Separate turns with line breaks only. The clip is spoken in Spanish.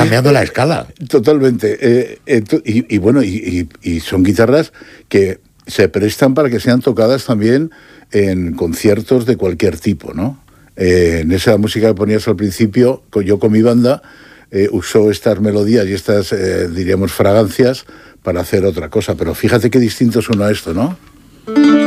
cambiando la escala.
Totalmente. Y son guitarras que se prestan para que sean tocadas también en conciertos de cualquier tipo, ¿no? En esa música que ponías al principio, yo con mi banda usó estas melodías y estas, diríamos, fragancias para hacer otra cosa. Pero fíjate qué distinto suena esto, ¿no?